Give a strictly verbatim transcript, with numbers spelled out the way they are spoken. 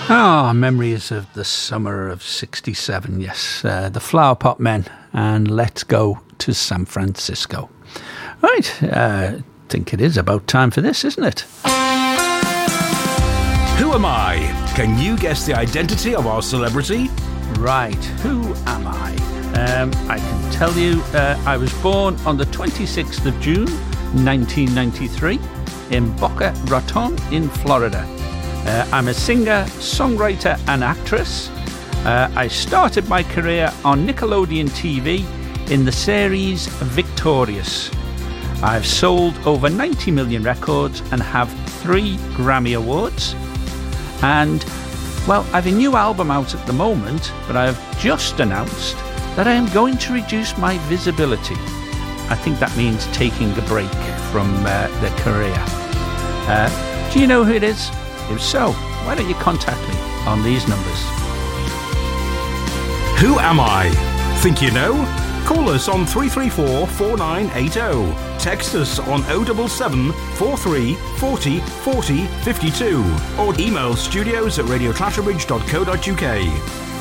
Ah, oh, memories of the summer of sixty-seven, yes. Uh, the Flower Pot Men and Let's Go to San Francisco. Right, uh, I think it is about time for this, isn't it? Who am I? Can you guess the identity of our celebrity? Right, who am I? Um, I can tell you uh, I was born on the twenty-sixth of June, nineteen ninety-three, in Boca Raton in Florida. Uh, I'm a singer, songwriter and actress. Uh, I started my career on Nickelodeon T V in the series Victorious. I've sold over ninety million records and have three Grammy Awards. And, well, I've a new album out at the moment, but I've just announced that I am going to reduce my visibility. I think that means taking a break from uh, the career. Uh, do you know who it is? If so, why don't you contact me on these numbers? Who am I? Think you know? Call us on three three four, four nine eight zero. Text us on oh seven seven, four three, four zero, four zero, five two. Or email studios at radio clatterbridge dot co dot uk.